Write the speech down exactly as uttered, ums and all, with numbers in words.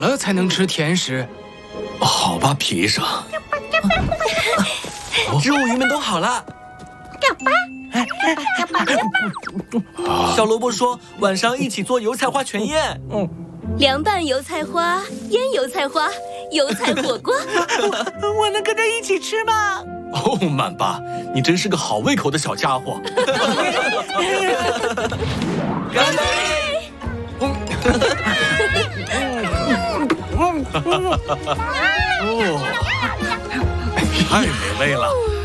了才能吃甜食。 好吧，皮上。 植物鱼们都好了。小萝卜说晚上一起做油菜花全宴。 嗯，凉拌油菜花，腌油菜花，油菜火锅。 我能跟着一起吃吗？ 哦，曼巴，你真是个好胃口的小家伙。 干杯！ 哦，太美味了。